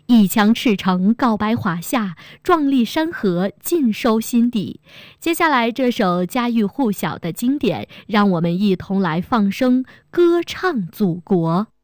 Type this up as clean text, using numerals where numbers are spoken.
一腔赤诚告白华夏，壮丽山河尽收心底。接下来这首家喻户晓的经典，让我们一同来放声歌唱祖国。